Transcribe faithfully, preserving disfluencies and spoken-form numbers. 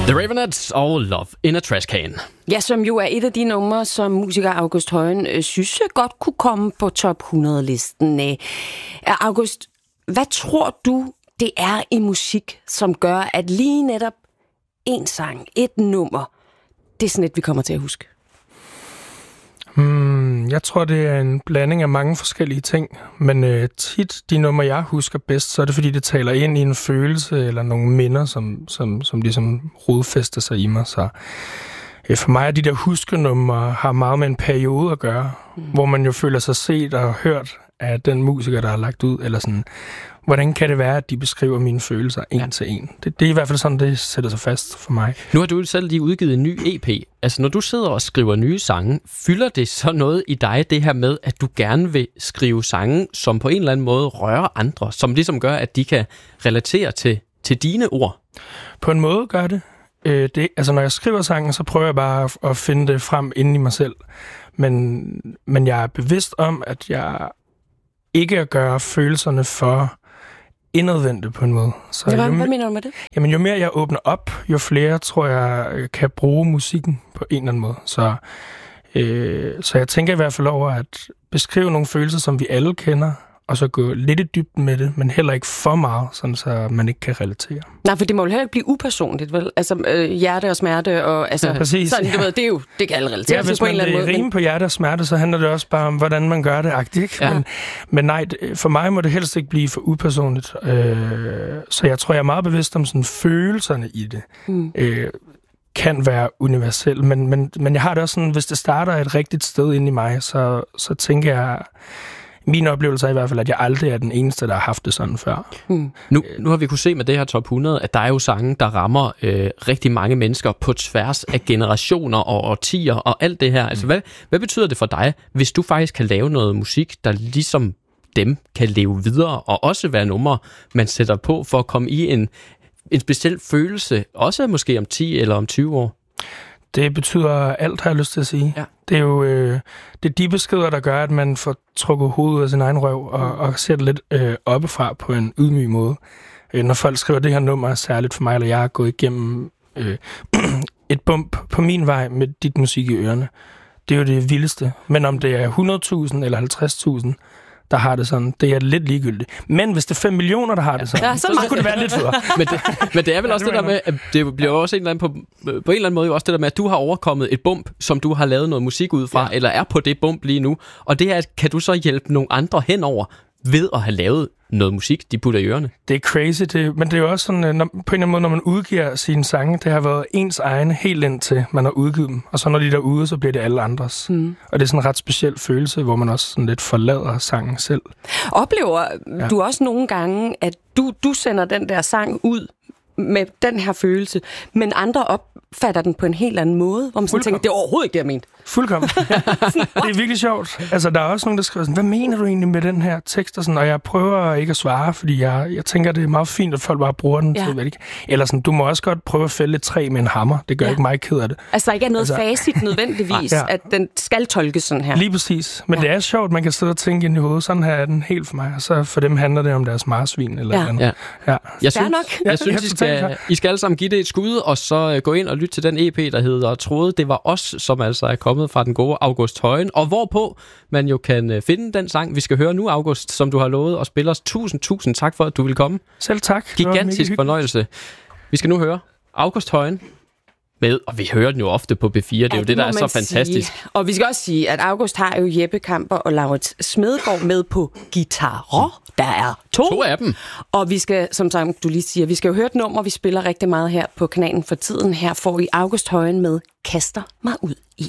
The Raveonettes og Love in a Trash Can. Ja, som jo er et af de numre, som musiker August Højen øh, synes godt kunne komme på top hundrede-listen. Øh, August, hvad tror du, det er i musik, som gør, at lige netop en sang, et nummer, det er sådan et, vi kommer til at huske? Hmm, jeg tror, det er en blanding af mange forskellige ting, men øh, tit de numre, jeg husker bedst, så er det, fordi det taler ind i en følelse eller nogle minder, som, som, som ligesom rodfæster sig i mig. Så øh, for mig er de der huskenumre har meget med en periode at gøre, mm. hvor man jo føler sig set og hørt af den musiker, der har lagt ud, eller sådan, hvordan kan det være, at de beskriver mine følelser en ja. til en? Det, det er i hvert fald sådan, det sætter sig fast for mig. Nu har du selv lige udgivet en ny E P. Altså, når du sidder og skriver nye sange, fylder det så noget i dig, det her med, at du gerne vil skrive sange, som på en eller anden måde rører andre, som ligesom gør, at de kan relatere til, til dine ord? På en måde gør det. Øh, det. Altså, når jeg skriver sangen, så prøver jeg bare at, at finde det frem inde i mig selv. Men, men jeg er bevidst om, at jeg ikke at gøre følelserne for indadvendte på en måde. Så ja, hvad, jo, hvad mener du med det? Jamen, jo mere jeg åbner op, jo flere tror jeg kan bruge musikken på en eller anden måde. Så, øh, så jeg tænker i hvert fald over at beskrive nogle følelser, som vi alle kender, og så gå lidt i dybden med det, men heller ikke for meget, sådan så man ikke kan relatere. Nej, for det må jo heller ikke blive upersonligt, vel? Altså øh, hjerte og smerte, og altså, ja, præcis, sådan, du ja. ved, det er jo, det kan alle relatere ja, til på en eller anden måde. Hvis man rimer på hjerte og smerte, så handler det også bare om, hvordan man gør det, agtigt, ikke? Ja. Men, men nej, for mig må det helst ikke blive for upersonligt. Øh, så jeg tror, jeg er meget bevidst om sådan følelserne i det. Mm. Øh, kan være universel, men, men, men jeg har det også sådan, hvis det starter et rigtigt sted inde i mig, så, så tænker jeg, min oplevelse er i hvert fald, at jeg aldrig er den eneste, der har haft det sådan før. Hmm. Nu, nu har vi kunne se med det her top hundrede, at der er jo sange, der rammer øh, rigtig mange mennesker på tværs af generationer og årtier og alt det her. Altså, hvad, hvad betyder det for dig, hvis du faktisk kan lave noget musik, der ligesom dem kan leve videre, og også være numre, man sætter på for at komme i en, en speciel følelse, også måske om ti eller om tyve år? Det betyder alt, har jeg lyst til at sige. Ja. Det er jo øh, det er de beskeder, der gør, at man får trukket hovedet ud af sin egen røv og, og ser det lidt øh, oppefra på en ydmyg måde. Øh, når folk skriver, det her nummer er særligt for mig, eller jeg har gået igennem øh, et bump på min vej med dit musik i ørerne, det er jo det vildeste. Men om det er hundrede tusind eller halvtreds tusind, der har det sådan, det er lidt ligegyldigt. Men hvis det er fem millioner, der har det sådan, ja, så, så kunne det være lidt federe. men, det, men det er vel ja, også det, det der med, at det bliver også en eller anden på, på en eller anden måde jo også det der med, at du har overkommet et bump, som du har lavet noget musik ud fra, ja. eller er på det bump lige nu. Og det er, kan du så hjælpe nogle andre henover ved at have lavet noget musik, de putter i ørerne? Det er crazy, det, men det er jo også sådan, når, på en eller anden måde, når man udgiver sine sange, det har været ens egne helt indtil man har udgivet dem. Og så når de er derude, så bliver det alle andres. Mm. Og det er sådan en ret speciel følelse, hvor man også sådan lidt forlader sangen selv. Oplever ja. du også nogle gange, at du, du sender den der sang ud med den her følelse, men andre opfatter den på en helt anden måde, hvor man sådan tænker, det er overhovedet ikke det, jeg mente. Fuldkommen. Ja. Det er virkelig sjovt. Altså, der er også nogen, der skriver sådan, hvad mener du egentlig med den her tekst? Og, sådan, og jeg prøver ikke at svare, fordi jeg, jeg tænker, det er meget fint, at folk bare bruger den. Ja. Så, ikke? Eller sådan, du må også godt prøve at fælde et træ med en hammer. Det gør ja. ikke mig ked af det. Altså, der ikke er noget altså, facit nødvendigvis, ja. at den skal tolkes sådan her. Lige præcis. Men ja. det er sjovt, man kan sidde og tænke ind i hovedet. Sådan her er den helt for mig. Og så for dem handler det om deres marsvin eller ja. andet. Ja. Ja. Jeg synes, nok. jeg synes I, skal, I skal alle sammen give det et skud, og så gå ind og lytte til den E P, der hedder Troede. Det var os, som altså er kommet fra den gode August Højen, og hvorpå man jo kan finde den sang, vi skal høre nu, August, som du har lovet at spille os. Tusind, tusind tak for, at du vil komme. Selv tak. Gigantisk fornøjelse. Vi skal nu høre August Højen med, og vi hører den jo ofte på B fire, det er ja, jo det, det der er så fantastisk. Sige. Og vi skal også sige, at August har jo Jeppe Kamper og Laurits Smedegaard med på guitar. Der er to. To af dem. Og vi skal, som du lige siger, vi skal jo høre et nummer, vi spiller rigtig meget her på kanalen for tiden. Her får I August Højen med Kaster mig ud i